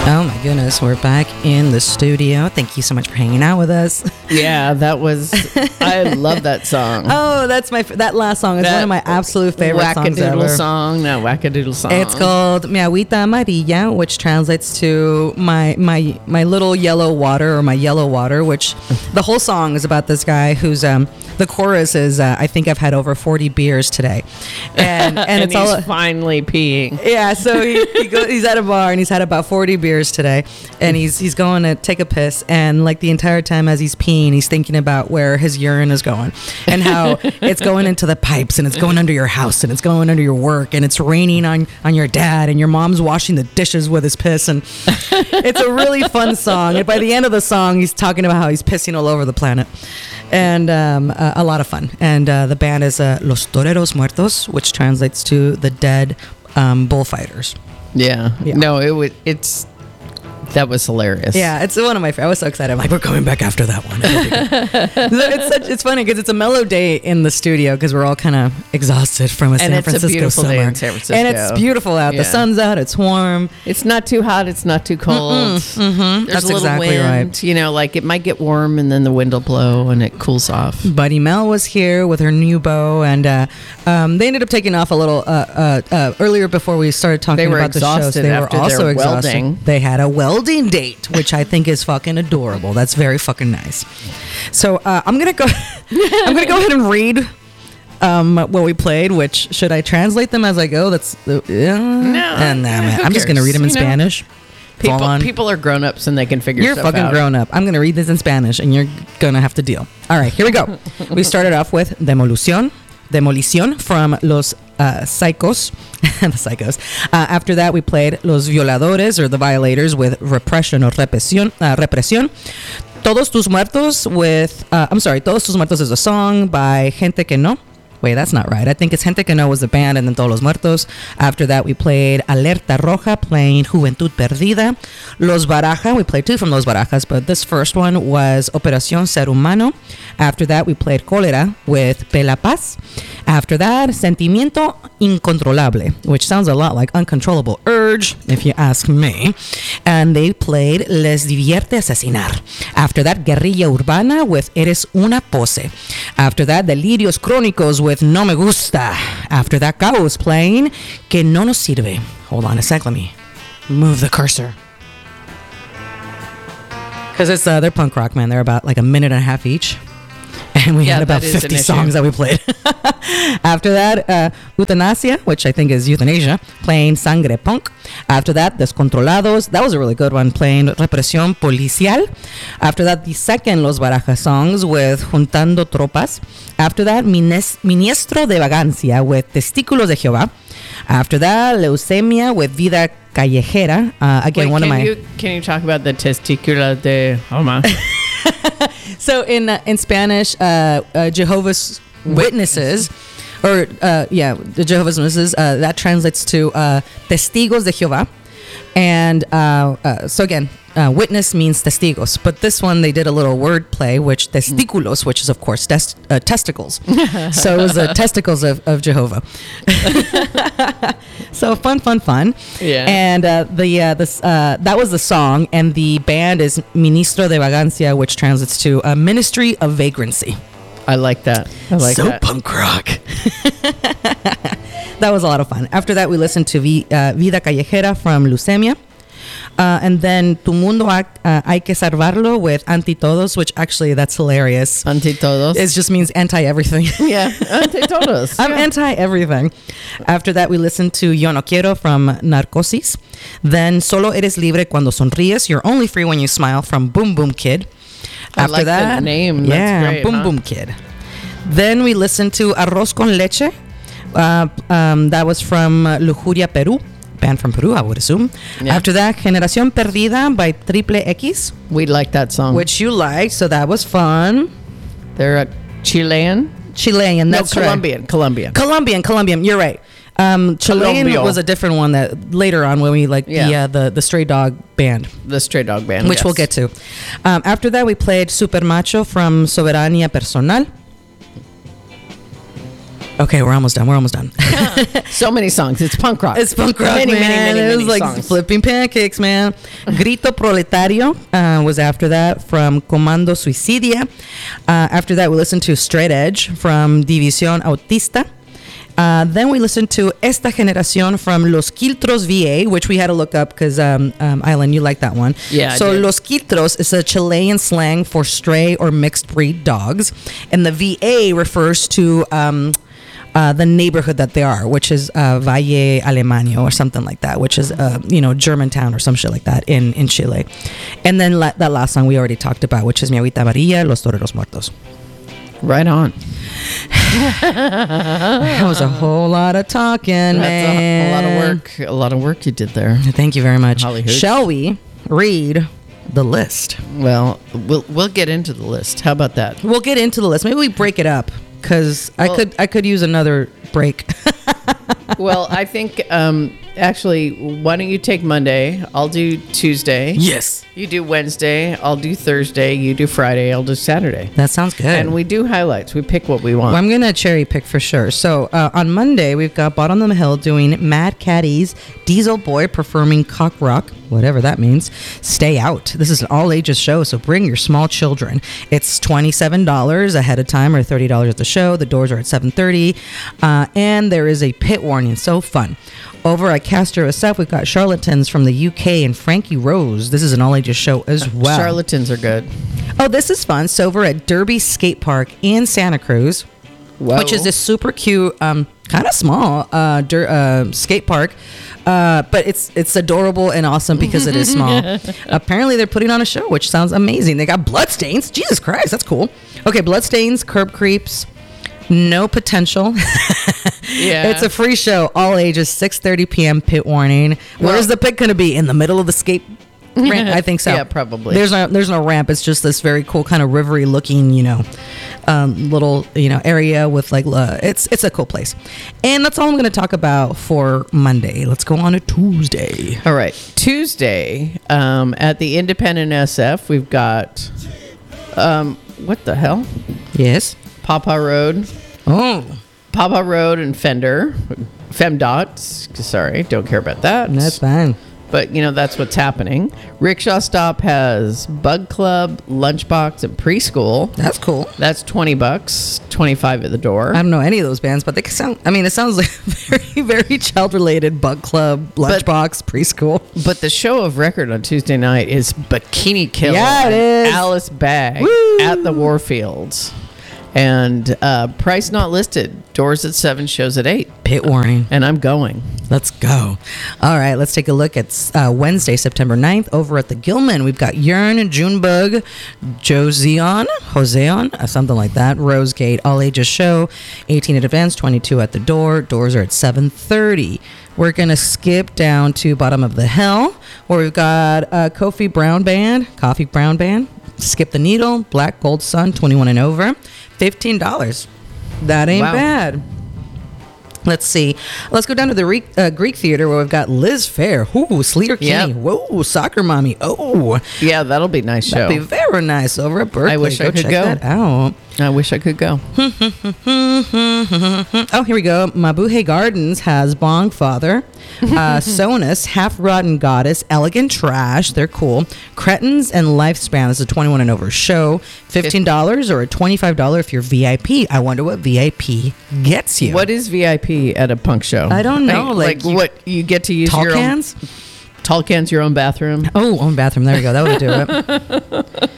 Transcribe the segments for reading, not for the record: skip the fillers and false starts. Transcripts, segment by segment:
Oh my goodness, we're back in the studio. Thank you so much for hanging out with us. Yeah, that was. I love that song. Oh, that's that last song is one of my absolute favorite songs ever. Wackadoodle song. It's called Mi Agüita Amarilla, which translates to my little yellow water, or my yellow water. Which the whole song is about this guy who's the chorus is I think I've had over 40 beers today, and it's he's all finally peeing. Yeah, so he's at a bar and he's had about 40 beers today, and he's going to take a piss, and like the entire time as he's peeing, he's thinking about where his urine is going and how it's going into the pipes, and it's going under your house, and it's going under your work, and it's raining on your dad, and your mom's washing the dishes with his piss, and it's a really fun song. And by the end of the song, he's talking about how he's pissing all over the planet. And a lot of fun. And the band is Los Toreros Muertos, which translates to the dead bullfighters. Yeah. No, it's that was hilarious. Yeah, it's one of my favorites. I was so excited. I'm like, we're coming back after that one. It's funny because it's a mellow day in the studio because we're all kind of exhausted from a San Francisco it's a beautiful summer. day in San Francisco. And it's beautiful out. Yeah. The sun's out. It's warm. It's not too hot. It's not too cold. There's That's a little exactly wind. right. You know, like it might get warm and then the wind will blow and it cools off. Buddy Mel was here with her new bow, and they ended up taking off a little earlier before we started talking They were about the shows. exhausted They were after also their exhausted. welding. They had a welding date, which I think is fucking adorable. That's very fucking nice. So I'm gonna go. I'm gonna go ahead and read what we played. Which should I translate them as I go? That's No, and who I'm just gonna cares? read them in You know, Spanish. People are grown ups and they can figure You're stuff fucking out. grown up. I'm going to read this in Spanish, and you're going to have to deal. All right, here we go. We started off with Demolición from Los Psychos. The Psychos. After that, we played Los Violadores, or the Violators, with Repression or Represión. Todos Tus Muertos with... Todos Tus Muertos is a song by Gente Que No. Wait, that's not right. I think it's Gente Que No was the band, and then Todos Los Muertos. After that, we played Alerta Roja, playing Juventud Perdida. Los Baraja, we played two from Los Barajas, but this first one was Operación Ser Humano. After that, we played Cólera with Pela Paz. After that, Sentimiento Incontrolable, which sounds a lot like Uncontrollable Urge, if you ask me. And they played Les Divierte Asesinar. After that, Guerrilla Urbana with Eres Una Pose. After that, Delirios Crónicos with No Me Gusta. After that, Caos playing Que No Nos Sirve. Hold on a sec, let me move the cursor. Because it's they're punk rock, man. They're about like a minute and a half each. And we had about 50 songs that we played. After that, Eutanasia, which I think is euthanasia, playing Sangre Punk. After that, Descontrolados. That was a really good one, playing Represión Policial. After that, the second Los Barajas songs with Juntando Tropas. After that, Ministro de Vagancia with Testículos de Jehová. After that, Leucemia with Vida Callejera. Again, Can you talk about the Testículos de Jehová? So in Spanish, Jehovah's Witnesses, or the Jehovah's Witnesses, that translates to Testigos de Jehová. And so again, witness means testigos, but this one they did a little word play, which testículos, which is of course testicles. So it was the testicles of Jehovah. So fun. Yeah. And that was the song, and the band is Ministro de Vagancia, which translates to Ministry of Vagrancy. I like that. So punk rock. That was a lot of fun. After that, we listened to Vida Callejera from Leucemia. And then Tu Mundo Hay Que Salvarlo with Anti Todos, which actually, that's hilarious. Anti Todos? It just means anti-everything. Yeah, Anti Todos. I'm anti-everything. After that, we listened to Yo No Quiero from Narcosis. Then Solo Eres Libre Cuando Sonríes. You're only free when you smile from Boom Boom Kid. I like that name. Yeah, That's great, Boom Boom Kid. Then we listened to Arroz con Leche. That was from Lujuria, Peru. Band from Peru, I would assume. Yeah. After that, Generación Perdida by Triple X. We like that song. Which you liked, so that was fun. They're Chilean, that's Colombian. Right. Colombian, you're right. Chilean was a different one that later on when we the Stray Dog Band. The Stray Dog Band, which we'll get to. After that, we played Super Macho from Soberania Personal. Okay, we're almost done. So many songs. It's punk rock. It's punk rock, man. It was like songs. flipping pancakes, man. Grito Proletario was after that from Comando Suicidia. After that, we listened to Straight Edge from División Autista. Then we listened to Esta Generación from Los Quiltros VA, which we had to look up because, Island, you like that one. Yeah, So I did. Los Quiltros is a Chilean slang for stray or mixed breed dogs. And the VA refers to the neighborhood that they are, which is Valle Alemania or something like that, which is, Germantown or some shit like that in Chile. And then that last song we already talked about, which is Mi Agüita Amarilla, Los Toreros Muertos. Right on. That was a whole lot of talking, That's man. a lot of work. A lot of work you did there. Thank you very much. Holly Hooch. Shall we read the list? Well, we'll get into the list. How about that? We'll get into the list. Maybe we break it up because I could use another break. Well, I think actually, why don't you take Monday? I'll do Tuesday. Yes. You do Wednesday. I'll do Thursday. You do Friday. I'll do Saturday. That sounds good. And we do highlights. We pick what we want. Well, I'm going to cherry pick for sure. So on Monday, we've got Bottom of the Hill doing Mad Caddies, Diesel Boy performing cock rock, whatever that means. Stay Out. This is an all ages show, so bring your small children. It's $27 ahead of time or $30 at the show. The doors are at 7:30. And there is a pit warning. So fun. Over at Castro SF, we've got Charlatans from the UK and Frankie Rose. This is an all ages show as well. Charlatans are good. Oh, this is fun. So over at Derby Skate Park in Santa Cruz, Whoa. which is this super cute, kind of small skate park, but it's adorable and awesome because it is small. Apparently, they're putting on a show, which sounds amazing. They got Bloodstains. Jesus Christ, that's cool. Okay, Bloodstains, Curb Creeps, No Potential. Yeah. It's a free show, all ages, 6:30 p.m. Pit warning. Where's the pit going to be? In the middle of the skate ramp? I think so. Yeah, probably. There's no ramp. It's just this very cool kind of rivery looking, little area with like it's a cool place. And that's all I'm going to talk about for Monday. Let's go on to Tuesday. All right. Tuesday, at the Independent SF, we've got, what the hell? Yes. Papa Road. Oh, Papa Road and Fender. Femdot. Sorry, don't care about that. that's fine. But, that's what's happening. Rickshaw Stop has Bug Club, Lunchbox, and Preschool. That's cool. That's $20, $25 at the door. I don't know any of those bands, but they sound. I mean, it sounds like very, very child-related. Bug Club, Lunchbox, Preschool. But the show of record on Tuesday night is Bikini Killer. Yeah, it and is. Alice Bag Woo! at the Warfields. And price not listed. Doors at 7, shows at 8. Pit warning. And I'm going. Let's go. All right, let's take a look at Wednesday, September 9th. Over at the Gilman, we've got Yearn, Junebug, Joseon, something like that. Rosegate, all ages show. 18 in advance, 22 at the door. Doors are at 7:30. We're going to skip down to Bottom of the Hill, where we've got Coffee Brown Band. Skip the Needle, Black Gold Sun, 21 and over. $15. That ain't Wow. bad. Let's see. Let's go down to the Greek Theater where we've got Liz Fair. Ooh, Sleater Kinney. Yep. Whoa, Soccer Mommy. Oh, Yeah, that'll be a nice show. that'd be very nice over at Berkeley. I wish I could check go. that out. I wish I could go. Oh, here we go. Mabuhay Gardens has Bong Father, Sonus, Half Rotten Goddess, Elegant Trash. They're cool. Cretins and Lifespan. This is a 21 and over show. $15 or a $25 if you're VIP. I wonder what VIP gets you. What is VIP at a punk show? I don't know, Like, like what you get to use Tall your cans? tall cans, your own bathroom. Oh, own bathroom. There we go. That would do it.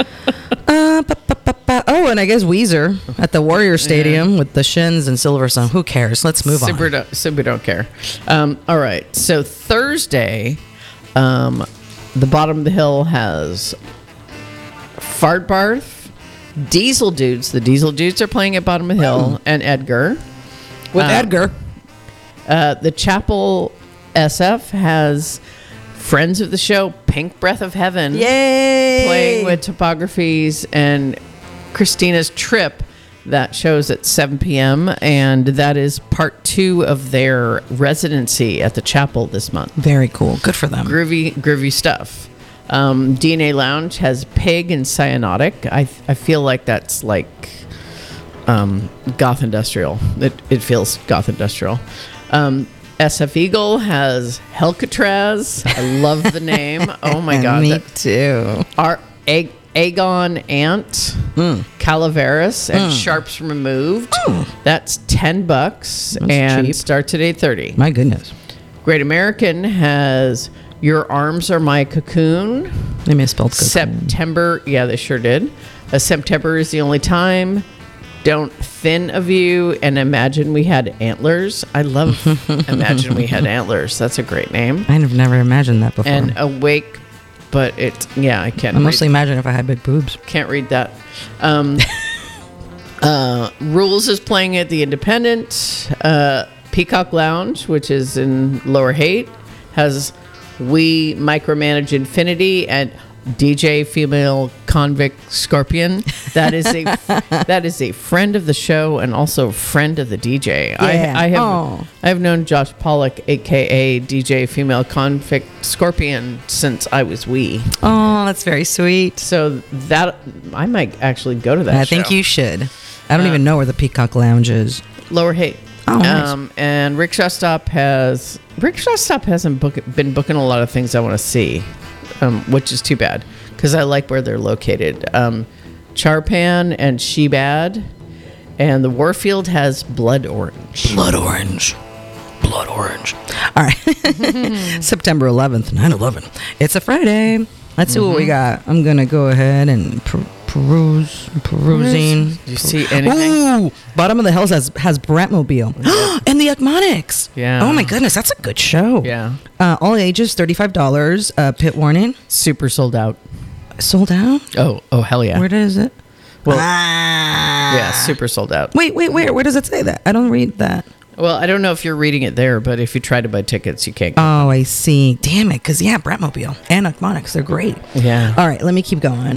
Oh, and I guess Weezer at the Warrior Stadium with the Shins and Silverstone. Who cares? Let's move on. Super don't care. All right. So Thursday, the Bottom of the Hill has Fart Barth, Diesel Dudes. The Diesel Dudes are playing at Bottom of the Hill, and Edgar. With Edgar. The Chapel SF has friends of the show, Pink Breath of Heaven. Yay! Playing with Topographies and Christina's Trip. That shows at 7 p.m. and that is part 2 of their residency at the chapel this month. Very cool. Good for them. Groovy stuff. DNA Lounge has Pig and Cyanotic. I feel like that's like goth industrial. It feels goth industrial. SF Eagle has Helcatraz. I love the name. Oh my God. Me too. Our Aegon Ant, Calaveras, and Sharps Removed. That's $10 and cheap. starts at 8:30. My goodness. Great American has Your Arms Are My Cocoon. They misspelled cocoon. September, yeah, they sure did. September is the only time. Don't Thin of You, and Imagine We Had Antlers. I love Imagine We Had Antlers. That's a great name. I've never imagined that before. And Awake, but I can't. I mostly imagine if I had big boobs. Can't read that. Rules is playing at the Independent. Peacock Lounge, which is in Lower Haight, has We Micromanage Infinity and DJ Female Convict Scorpion. That is a friend of the show and also a friend of the DJ. Yeah. I have known Josh Pollock, aka DJ Female Convict Scorpion, since I was wee. Oh, that's very sweet. So that I might actually go to that. I think you should. I don't even know where the Peacock Lounge is. Lower Haight. Oh, nice. And Rickshaw Stop hasn't been booking a lot of things I want to see, which is too bad because I like where they're located. Charpan and Shebad, and the Warfield has Blood Orange. Blood Orange. Blood Orange. All right. September 11th, 9/11. It's a Friday. Let's see what we got. I'm going to go ahead and perusing. Do you see anything? Ooh, Bottom of the Hills has Bratmobile. And the Iconics. Yeah. Oh my goodness, that's a good show. Yeah. All ages, $35. Pit warning. Super sold out. Sold out? Oh, hell yeah. Where is it? Well, yeah, super sold out. Wait, where does it say that? I don't read that. Well, I don't know if you're reading it there, but if you try to buy tickets, you can't. Oh, I see. Damn it, because Bratmobile and Iconics, they're great. Yeah. All right, let me keep going.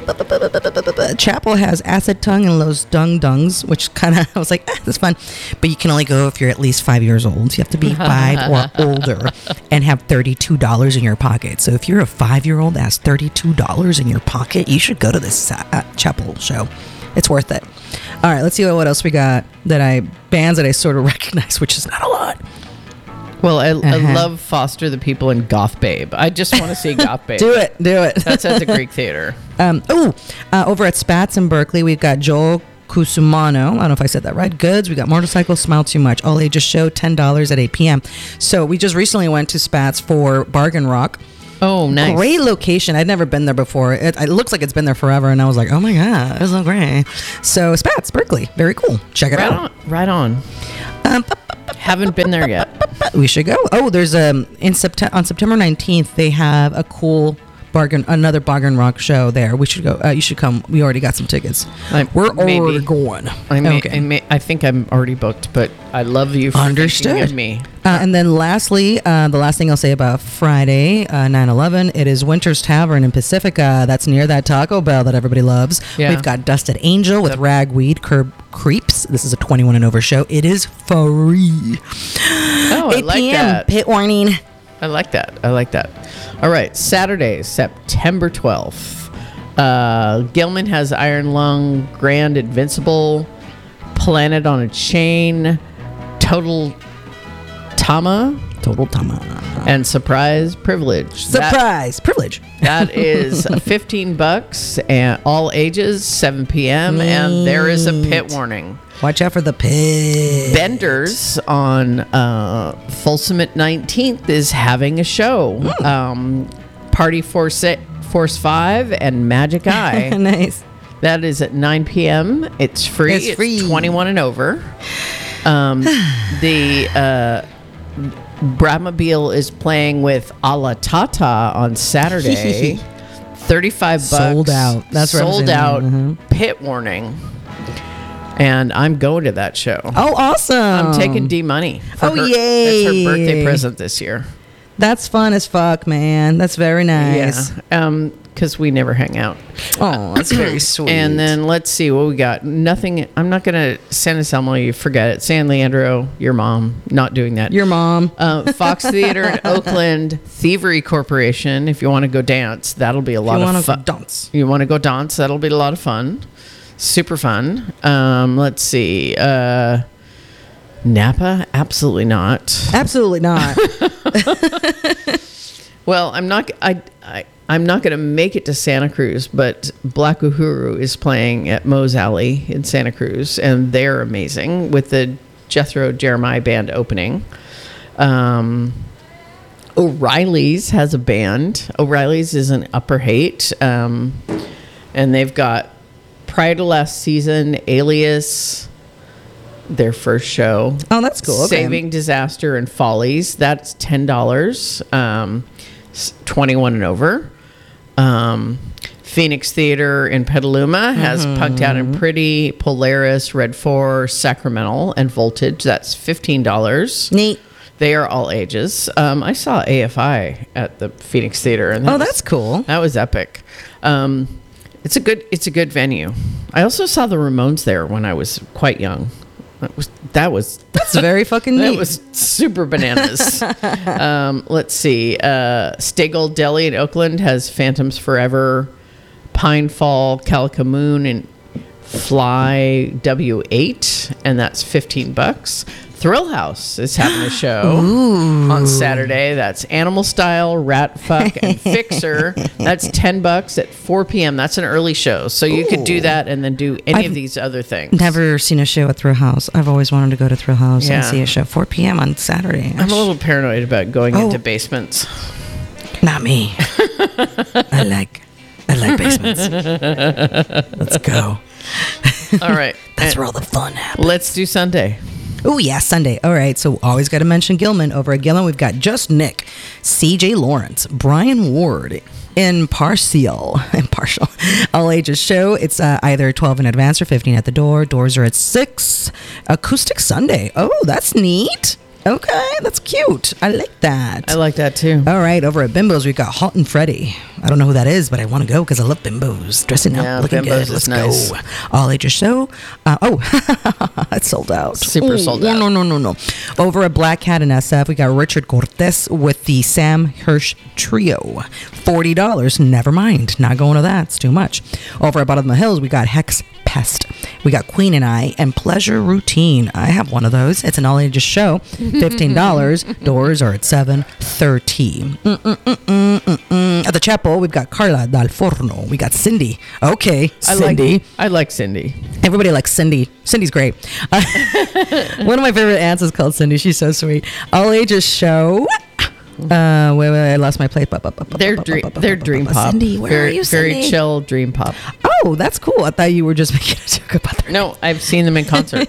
Chapel has Acid Tongue and Los Dung Dungs, which kind of, I was like, that's fun. But you can only go if you're at least 5 years old. You have to be 5 or older and have $32 in your pocket. So if you're a 5-year-old that has $32 in your pocket, you should go to this Chapel show. It's worth it. All right, let's see what else we got bands that I sort of recognize, which is not a lot. Well, I love Foster the People and Goth Babe. I just want to see Goth Babe. Do it. That's at the Greek Theater. Over at Spats in Berkeley, we've got Joel Cusumano. I don't know if I said that right. Goods. We got Motorcycle, Smile Too Much. All ages show, $10 at 8 p.m. So we just recently went to Spats for Bargain Rock. Oh, nice. Great location. I'd never been there before. It looks like it's been there forever, and I was like, oh my God, it's so great. So Spats, Berkeley. Very cool. Check it out. Right on. Haven't been there yet. We should go. Oh, there's on September 19th, they have a cool another Bargain Rock show there. We should go. You should come. We already got some tickets. We're already going. I think I'm already booked, but I love you for thinking of me. And then lastly, the last thing I'll say about Friday, 9/11, it is Winter's Tavern in Pacifica. That's near that Taco Bell that everybody loves. Yeah. We've got Dusted Angel with Ragweed, Curb Creeps. This is a 21 and over show. It is free. Oh, 8 p.m. That. Pit warning. I like that. All right, Saturday, September 12th. Gilman has Iron Lung, Grand Invincible, Planet on a Chain, Total Tama, and Surprise Privilege. Privilege. That is $15 and all ages, 7 p.m. Neat. And there is a pit warning. Watch out for the pit. Benders on Folsom at 19th is having a show. Party Force 5 and Magic Eye. Nice. That is at 9 p.m. It's free. It's free. 21 and over. The Bratmobile is playing with A La Tata on Saturday. $35. Sold out. That's sold out. Pit warning. And I'm going to that show. Oh, awesome. I'm taking D Money. Yay. It's her birthday present this year. That's fun as fuck, man. That's very nice. Yeah. Because we never hang out. Oh, that's very sweet. And then let's see what we got. Nothing. I'm not going to San Anselmo. You forget it. San Leandro, your mom. Not doing that. Your mom. Fox Theater in Oakland. Thievery Corporation. If you want to go dance, that'll be a lot of fun. Dance. You want to go dance? That'll be a lot of fun. Super fun. Let's see. Napa? Absolutely not. Absolutely not. Well, I'm not going to make it to Santa Cruz, but Black Uhuru is playing at Moe's Alley in Santa Cruz, and they're amazing with the Jethro Jeremiah band opening. O'Reilly's has a band. O'Reilly's is an Upper Haight, and they've got prior to last season, Alias, their first show. Oh, that's cool. Okay. Saving Disaster and Follies. That's $10, 21 and over. Phoenix Theater in Petaluma has Punked Out and Pretty, Polaris, Red 4, Sacramento, and Voltage. That's $15. Neat. They are all ages. I saw AFI at the Phoenix Theater, and That's cool. that was epic. It's a good venue. I also saw the Ramones there when I was quite young. That's very fucking neat. That was super bananas. Let's see. Stagel Deli in Oakland has Phantoms Forever, Pinefall, Calico Moon, and Fly W8, and that's $15. Thrill House is having a show on Saturday. That's Animal Style, Rat Fuck, and Fixer. That's $10 at 4 p.m. That's an early show, so you could do that and then do any of these other things. Never seen a show at Thrill House. I've always wanted to go to Thrill House and Yeah. see a show. 4 p.m. on Saturday. I'm a little paranoid about going into basements. Not me. I like basements. Let's go. All right. That's where all the fun happens. Let's do Sunday. Oh, yeah, Sunday. All right, so always got to mention Gilman. Over at Gilman, we've got Just Nick, CJ Lawrence, Brian Ward, Impartial, all ages show. It's either 12 in advance or 15 at the door. Doors are at 6. Acoustic Sunday. Oh, that's neat. Okay, that's cute. I like that. I like that too. All right, over at Bimbo's, we've got Halt and Freddy. I don't know who that is, but I want to go because I love Bimbo's. Dressing Yeah, up, looking Bimbo's good. is Let's nice. go. All ages show. It's sold out. Super sold out. No. Over at Black Cat and SF, we got Richard Cortez with the Sam Hirsch Trio. $40. Never mind. Not going to that. It's too much. Over at Bottom of the Hills, we got Hex Pest. We got Queen and I and Pleasure Routine. I have one of those. It's an all ages show. $15. Doors are at 7:30. At the chapel, we've got Carla Dal Forno. We got Cindy. Okay, Cindy. I like Cindy. Everybody likes Cindy. Cindy's great. One of my favorite aunts is called Cindy. She's so sweet. All ages show. Wait, I lost my place. They're dream pop. Cindy, where are you, Cindy? Very chill dream pop. Oh, that's cool. I thought you were just making a joke about their No, I've seen them in concert.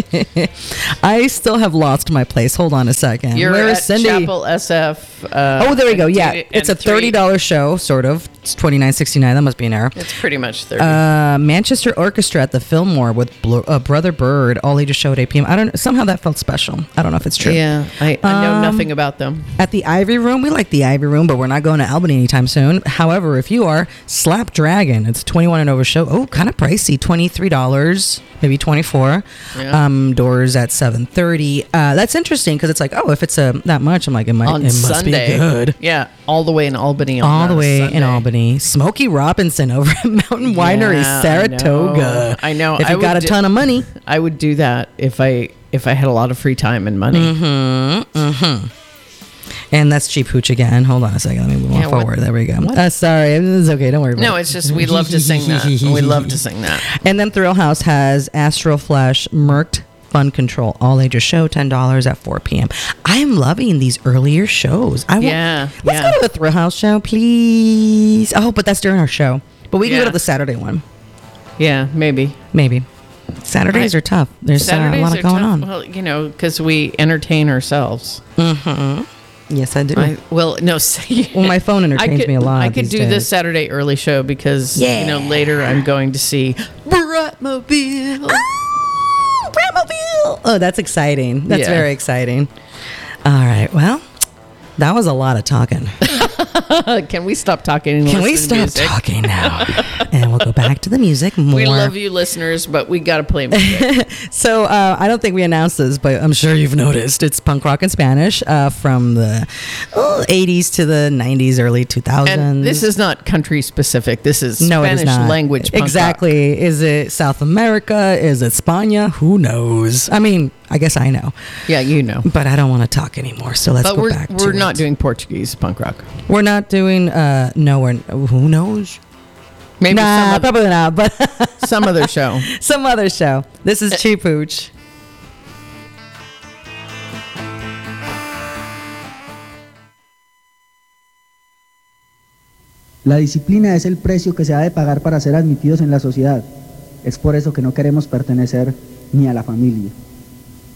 I still have lost my place. Hold on a second. You're Where is at Cindy? Chapel SF. Oh, there we go. and Yeah, two- it's a and three- $30 show, sort of. It's $29.69. That must be an error. It's pretty much 30. Manchester Orchestra at the Fillmore with Brother Bird. All ages show at 8 p.m. I don't. Somehow that felt special. I don't know if it's true. yeah, I know nothing about them. At the Ivy Room, we like the Ivy Room, but we're not going to Albany anytime soon. However, if you are, Slap Dragon. It's 21 and over show. Oh, kind of pricey. $23, maybe 24. Yeah. Doors at 7:30. That's interesting because it's like, oh, if it's that much, I'm like, it On must Sunday. be good. Yeah, all the way in Albany. All the way Sunday. in Albany. Smokey Robinson over at Mountain Winery, Yeah, Saratoga. I know. If I you got a would ton of money. I would do that if I had a lot of free time and money. And that's Cheap Hooch again. Hold on a second. Let me move Yeah, what- forward. There we go. what? Sorry. It's okay. Don't worry about it. No, it's just we love to sing that. We love to sing that. And then Thrill House has Astral Flash, Merked, Fun Control, all ages show, $10 at 4 p.m. I am loving these earlier shows. Yeah, Let's yeah. go to the Thrill House show, please. Oh, but that's during our show. But we can go Yeah. to the Saturday one, Yeah, maybe. maybe. Saturdays are tough. There's a Saturdays lot are of going tough. on. Well, because we entertain ourselves. Yes, I do. Well, My phone entertains me a lot I could these do days. this Saturday early show because Yeah. later I'm going to see Bratmobile. Bratmobile. Oh, that's exciting. That's Yeah. very exciting. All right. Well, that was a lot of talking. Can we stop talking and Can we listen to stop music? talking now? And we'll go back to the music more. We love you, listeners, but we got to play music. So I don't think we announced this, but I'm sure you've noticed it's punk rock in Spanish from the 80s to the 90s, early 2000s. And this is not country specific. This is No, it is Spanish not. language punk rock. Exactly. Is it South America? Is it España? Who knows? I mean, I guess I know, Yeah, you know. but I don't want to talk anymore. So let's But go back to we're not it. doing Portuguese punk rock. We're not doing. No, we're. Who knows? Maybe Nah, probably not. But some other show. some other show. This is Cheap Hooch. La disciplina es el precio que se ha de pagar para ser admitidos en la sociedad. Es por eso que no queremos pertenecer ni a la familia.